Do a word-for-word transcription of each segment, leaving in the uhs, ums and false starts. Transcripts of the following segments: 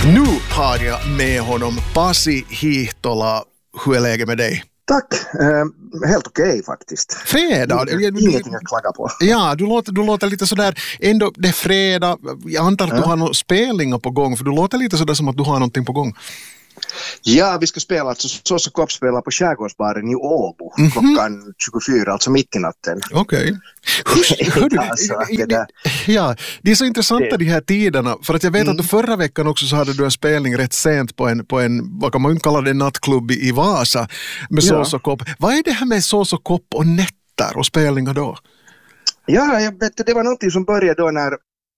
Nu har jag med honom, Pasi Hiihtola. Hur är läget med dig? Tack, eh, helt okej okay, faktiskt. Fredag? Ingenting att klaga på. Ja, du låter, du låter lite sådär, ändå det är fredag, jag antar att ja. Du har några spelningar på gång, för du låter lite sådär som att du har någonting på gång. Ja, vi ska spela, alltså Sås och Kopp spelar på Skärgårdsbaren i Åbo mm-hmm. klockan tjugofyra, alltså mitt i natten. Okej. Okay. alltså, det ja, det är så intressanta det. De här tiderna, för att jag vet mm. att förra veckan också så hade du en spelning rätt sent på en, på en vad kan man kalla det, nattklubb i Vasa med ja. Sås och Kopp. Vad är det här med Sås och Kopp och nätter och spelningar då? Ja, jag vet, det var någonting som började då när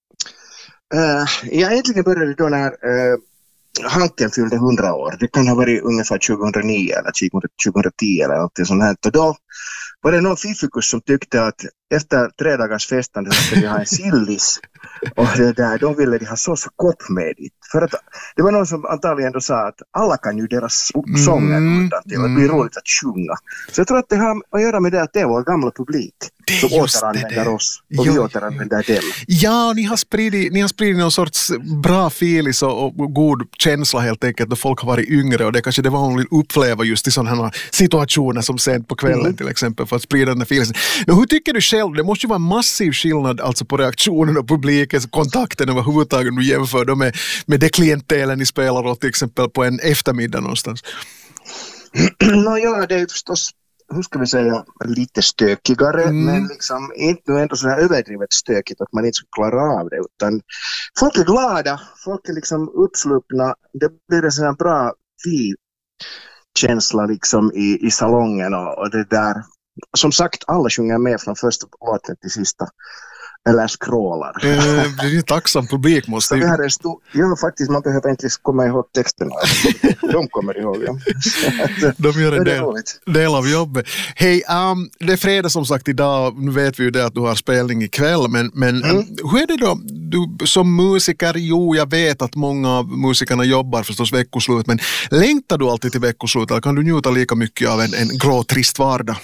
uh, jag egentligen började då när uh, Hanken fyllde hundra år. Det kan ha varit ungefär tjugohundranio eller tjugohundratio eller något sånt här. Och då var det någon fifikus som tyckte att efter tre dagars festande så skulle de ha en sillis. Och det där, då ville de ha Sås och Kopp med dit. För att det var någon som antagligen då sa att alla kan ju deras sånger mm, utan till. Det blir roligt att sjunga. Så jag tror att det har att göra med det att det är vår gamla publik som återanvänder oss och jo. Vi återanvänder dem. Ja, ni har spridit, ni har spridit någon sorts bra filis och, och god känsla helt enkelt då folk har varit yngre och det kanske det var hon vill uppleva just i sådana här situationer som sent på kvällen mm. till exempel för att sprida den här filisen. Men hur tycker du själv? Det måste ju vara en massiv skillnad alltså på reaktionen och publikens kontakten överhuvudtaget om du jämför då med, med det klientelen ni spelar åt till exempel på en eftermiddag någonstans. Nå ja, det är förstås, hur ska vi säga, lite stökigare mm. men liksom inte ändå så här överdrivet stökigt att man inte ska klara av det utan folk är glada, folk är liksom uppslupna, det blir en sån här bra vi-känsla liksom i, i salongen och, och det där. Som sagt, alla sjunger med från första låten till sista. Eller skrålar. Eh, det är ju tacksam publik måste ju. Det stor... Ja, faktiskt, man behöver inte komma ihåg texterna. De kommer ihåg, ja. De gör en del, del av jobbet. Hej, um, det är fredag som sagt idag. Nu vet vi ju det att du har spelning ikväll. Men, men mm. um, hur är det då? Du som musiker, jo, jag vet att många av musikerna jobbar förstås veckoslut. Men längtar du alltid till veckoslut? Eller kan du njuta lika mycket av en, en grå, trist vardag?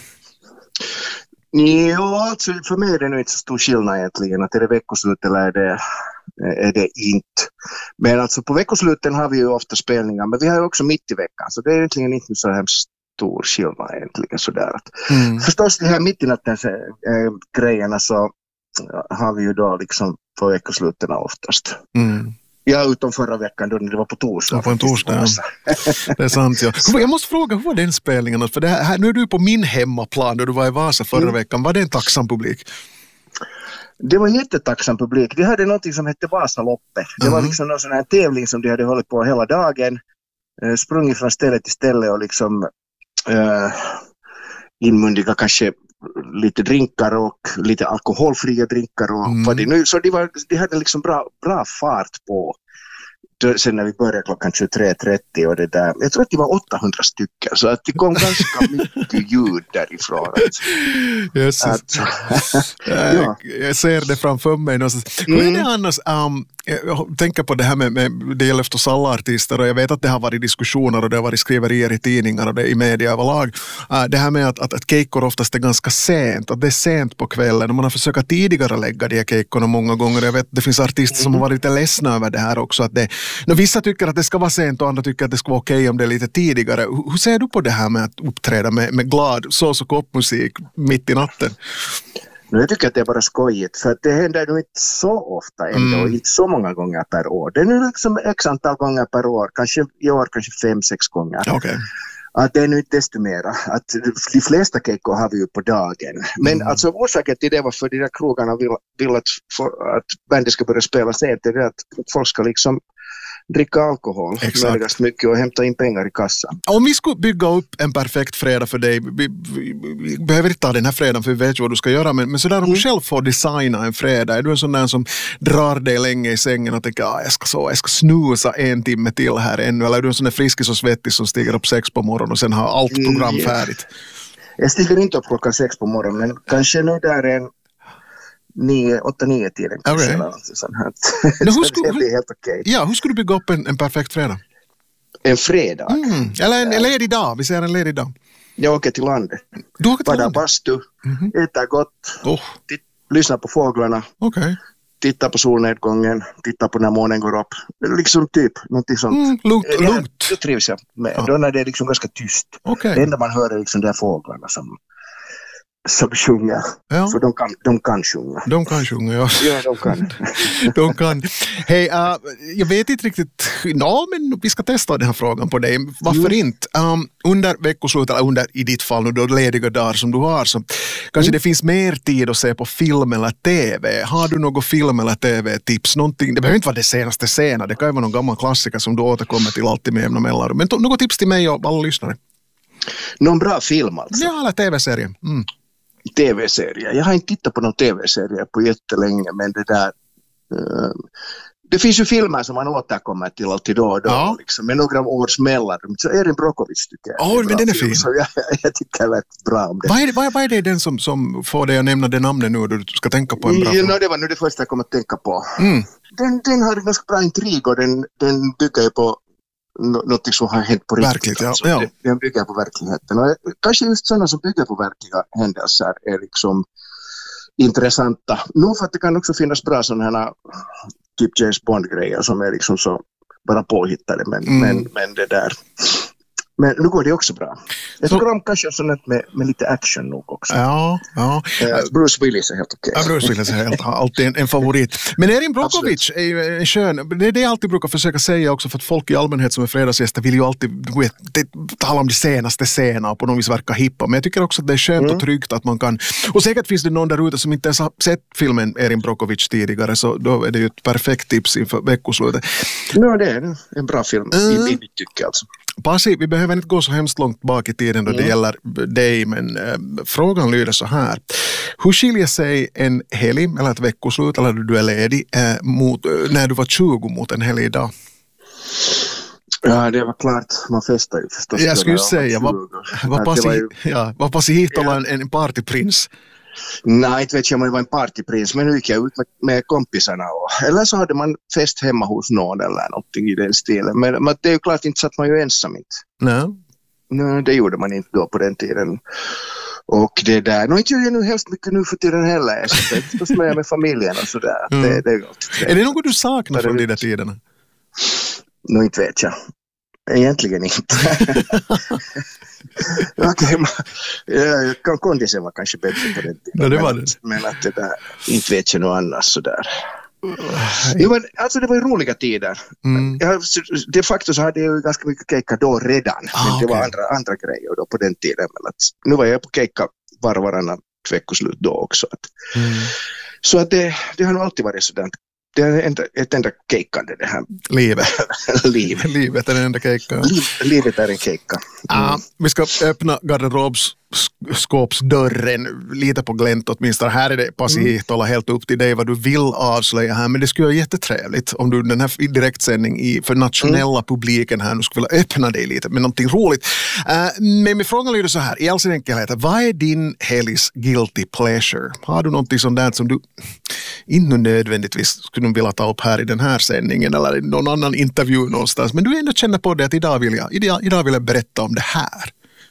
Ja, alltså för mig är det nog inte så stor skillnad egentligen att är det veckoslut eller är det, är det inte. Men alltså på veckosluten har vi ju ofta spelningar men vi har ju också mitt i veckan så det är egentligen inte så hemskt stor skillnad egentligen sådär. Mm. Förstås de här mitt i nattens äh, grejerna så har vi ju då liksom på veckosluten oftast. Mm. Ja, utom förra veckan då det var på torsdag. Ja, på en torsdag, ja. Det är sant, ja. Jag måste fråga, hur var den spelningen? För det här, nu är du på min hemmaplan då du var i Vasa förra mm. veckan. Var det en tacksam publik? Det var en jättetacksam publik. De hade något som hette Vasaloppet. Det mm. var liksom någon sån här tävling som de hade hållit på hela dagen. Eh, sprungit från ställe till ställe och liksom eh, inmundiga kanske lite drinkar och lite alkoholfria drinkar och mm. vad det nu. Så de, var, de hade liksom bra, bra fart på sen när vi började klockan tjugotre trettio och det där. Jag tror att det var åttahundra stycken så att det kom ganska mycket ljud därifrån. Yes. Att, ja. Jag ser det framför mig. Mm. Hur är det annars? Um, jag tänker på det här med, med det gäller förstås alla artister och jag vet att det har varit diskussioner och det har varit skriverier i tidningar och det, i media överlag. Uh, det här med att, att, att kejkor oftast är ganska sent, att det är sent på kvällen och man har försökt tidigare lägga de här kejkorna många gånger. Jag vet att det finns artister mm. som har varit lite ledsna över det här också. Att det, no, vissa tycker att det ska vara sent och andra tycker att det ska vara okej om det är lite tidigare. Hur, hur ser du på det här med att uppträda med, med glad sås och koppmusik mitt i natten? Jag tycker att det är bara skojigt för att det händer ju inte så ofta ändå, mm. inte så många gånger per år. Det är nu liksom x antal gånger per år, kanske i år kanske fem, sex gånger. Okay. Att det är nu inte desto mera. Att de flesta kejkor har vi ju på dagen. Men mm. alltså orsaken till det var för de där krogarna vill, vill att, för, att bandet ska börja spela sent. Det är att folk ska liksom dricka alkohol möjligast mycket och hämta in pengar i kassan. Om vi skulle bygga upp en perfekt fredag för dig, vi, vi, vi behöver inte ta den här fredagen för vi vet ju vad du ska göra, men, men sådär om mm. du själv får designa en fredag, är du en sån där som drar dig länge i sängen och tänker ah, jag, ska så, jag ska snusa en timme till här ännu, eller är du en sån där friskis och svettig som stiger upp sex på morgonen och sen har allt program mm, yeah. färdigt? Jag stiger inte upp klockan sex på morgonen, men kanske nu där en nio, åtta, nio tiden. Okay. Sånt här. No, så skulle, det blir helt okej. Ja, hur skulle du bygga upp en, en perfekt fredag? En fredag? Mm. Eller en, en ledig dag, vi säger en ledig dag. Jag åker till landet. Du åker till Badar landet? bastu, mm-hmm. äter gott, oh. titt, lyssnar på fåglarna. Okej. Okay. titta på solnedgången, titta på när månen går upp. Liksom typ, någonting sånt. Mm, lugnt, det, lugnt. Det trivs jag med. Ja. Då när det är liksom ganska tyst. Okay. Det enda man hör är liksom de här fåglarna som, som sjunger. Ja. För de kan, de kan sjunga. De kan sjunga, ja. Ja, de kan. de kan. Hej, uh, jag vet inte riktigt, no, men vi ska testa den här frågan på dig. Varför mm. inte? Um, under veckoslut, eller under i ditt fall nu då lediga dagar som du har, så kanske mm. det finns mer tid att se på film eller tv. Har du något film eller tv-tips? Någonting, det behöver inte vara det senaste scenen, det kan ju vara någon gammal klassiker som du återkommer till alltid med jämna mellanrum. Men något tips till mig och alla lyssnare? Någon bra film alltså? Ja, eller tv-serie. Mm. Tv-serie. Jag har inte tittat på någon tv-serie på jättelänge, men det där uh, det finns ju filmer som man återkommer till alltid då och då, ja. liksom, med några års mellanrum. Så Erin Brockovich tycker jag. Åh, oh, men den är fin. Så jag, jag tycker väldigt bra om det. Vad är det, vad är det den som, som får dig att nämna det namnet nu då du ska tänka på en bra film? Ja, det var nu det första jag kom att tänka på. Mm. Den, den har en ganska bra intrig och den, den bygger ju på något som har hänt på riktigt. Verkligt, ja. Alltså. ja. Den bygger på verkligheten. Och kanske just sådana som bygger på verkliga händelser är liksom intressanta. Nog för att det kan också finnas bra sådana här typ James Bond-grejer som är liksom så bara påhittade. Men, mm. men, men det där... Men nu går det också bra. Jag tycker om kanske sånt med, med lite action nog också. Ja, ja. Uh, Bruce Willis är helt okej. Okay. Ja, Bruce Willis är helt, alltid en, en favorit. Men Erin Brockovich är ju en skön, det är det jag alltid brukar försöka säga också, för att folk i allmänhet som är fredagsgäster vill ju alltid vet, det, tala om de senaste scenerna och på något vis verka hippa. Men jag tycker också att det är skönt mm. och tryggt att man kan, och säkert finns det någon där ute som inte ens har sett filmen Erin Brockovich tidigare, så då är det ju ett perfekt tips inför veckoslutet. Ja, det är en bra film mm. i mitt tycke alltså. Pasi, vi behöver inte gå så hemskt långt bak i tiden då mm. det gäller dig, men äh, frågan lyder så här. Hur skiljer sig en helg eller ett veckoslut eller du är ledig äh, mot, äh, när du var tjugo mot en helg idag? Ja, det var klart. Man festar ju förstås. Jag skulle säga, vad var Pasi ju... ja, hit och ja. en, en partyprins? Nej, inte vet jag om det var en partyprins, men nu gick jag ut med, med kompisarna. Och, eller så hade man fest hemma hos någon eller någonting i den stilen. Men, men det är ju klart, inte satt man ju ensam inte. Nej. Nej, det gjorde man inte då på den tiden. Och det där, nu inte gör jag nu helst mycket nu för tiden heller. Jag sitter förstås med, med familjen och sådär. Mm. Det, det är, gott. Är det något du saknar från de där tiderna? Nu inte vet jag. Egentligen inte. Okej, okay, kondisen var kanske bättre på den tiden. Ja, det var det. Men att det där, inte vet jag något annars sådär. Jo, men, alltså det var ju roliga tider. Mm. Jag, de facto så hade jag ju ganska mycket keikka då redan. Ah, men det okay. var andra, andra grejer då på den tiden. Men att, nu var jag på keikka var och varannan veckoslut då också. Att, mm. Så att det, det har nog alltid varit sådant. Det är enda, ett enda keikkande det här. Livet. Livet. Livet är en enda keikka. Liv, livet är en keikka. Mm. Ah, vi ska öppna garderobsskåpsdörren lite på glänt åtminstone. Här är det Pasi Hihtola helt upp till dig vad du vill avslöja här. Men det skulle vara jättetrevligt om du den här direktsändning i, för nationella mm. publiken här nu skulle vilja öppna dig lite med någonting roligt. Uh, men min fråga lyder så här, i all sin enkelhet, vad är din helgs guilty pleasure? Har du någonting sånt där som du inte nödvändigtvis skulle vilja ta upp här i den här sändningen eller i någon annan intervju någonstans, men du ändå känner på det att idag vill jag, idag, idag vill jag berätta om det här.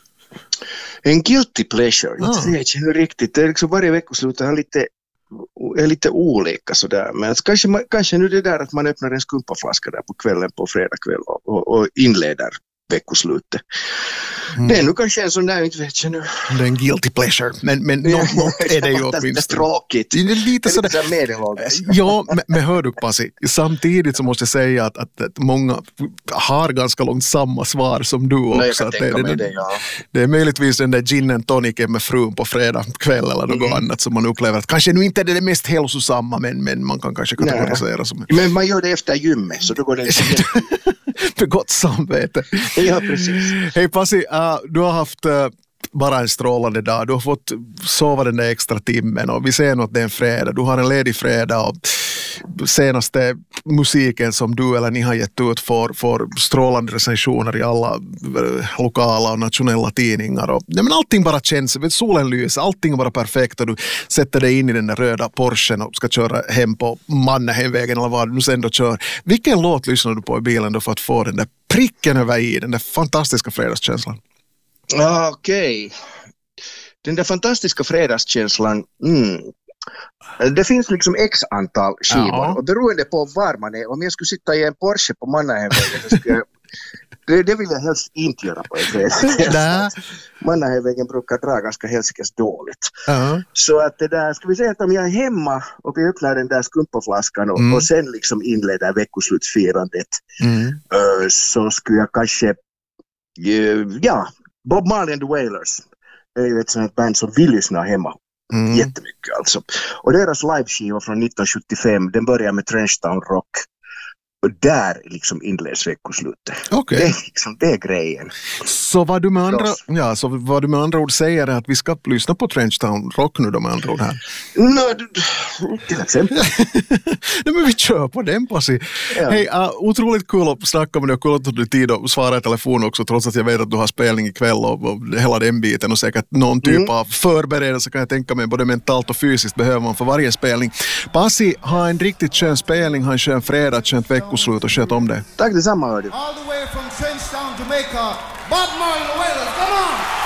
En guilty pleasure, ah. inte vet jag riktigt. Det är liksom varje veckoslut är lite, är lite olika sådär. Men kanske, kanske nu det där att man öppnar en skumpaflaska där på kvällen på fredag kväll och, och, och inleder veckoslutet. Mm. Det är nu kanske en sån där, inte vet jag nu. Det är en guilty pleasure, men, men något, något är det ju åtminstone. Det är tråkigt. Det är lite det är sådär. Lite medelålders. Ja, men, men hör du Pasi, samtidigt så måste jag säga att, att, att många har ganska långt samma svar som du också. Nej, jag kan att tänka det, mig det, det, ja. Det är möjligtvis den där gin and tonicen med frun på fredag kväll eller något mm. annat som man upplever att kanske nu inte är det mest hälsosamma, men, men man kan kanske kategorisera som... Men man gör det efter gymmet, så då går det inte... För gott samvete. Ja, precis. Hej Pasi, uh, du har haft uh, bara en strålande dag. Du har fått sova den där extra timmen och vi ser nog att det är en fredag. Du har en ledig fredag och senaste musiken som du eller ni har gett ut får, får strålande recensioner i alla uh, lokala och nationella tidningar. Och, ja, men allting bara känns, vet, solen lyser, allting är bara perfekt och du sätter dig in i den där röda Porschen och ska köra hem på Mannahemvägen eller vad du nu sen då kör. Vilken låt lyssnar du på i bilen då för att få den där pricken över i, den där fantastiska fredagskänslan? Ah, okej. Okay. Den där fantastiska fredagskänslan, mm, det finns liksom x antal skivor ja. och beroende på var man är, om jag skulle sitta i en Porsche på Mannerheimvägen så skulle jag, det, det vill jag helst inte göra på ett rätt. Mannerheimvägen brukar dra ganska helsikes dåligt. Uh-huh. Så att det där, ska vi säga att om jag är hemma och vi öppnar den där skumpaflaskan och, mm. och sen liksom inleder veckoslutsfirandet mm. uh, så skulle jag kanske uh, ja, Bob Marley and the Wailers är ju ett sånt band som vill lyssna hemma mm. jättemycket alltså. Och deras liveskiva från nittonhundrasjuttiofem, den börjar med Trenchtown Rock. Och där liksom inleds veckoslutet. Okay. Det, är liksom, det är grejen. Så vad du med andra, ja, så vad du med andra ord säger är att vi ska lyssna på Trenchtown Rock nu då med andra ord här? No, till exempel. Nej, men vi kör på den passi. Ja. Hej, uh, otroligt kul att snacka med dig och kul att du har tid att svara i telefon också trots att jag vet att du har spelning ikväll och, och hela den biten och säkert någon typ mm. av förberedelse kan jag tänka mig både mentalt och fysiskt behöver man för varje spelning. Passi, ha en riktigt skön spelning, ha en skön fredag, skönt veckoslut och sköt om det. Tack detsamma, hördu. All the way from Trenchtown, Jamaica, Bob Marley and the Wailers, come on!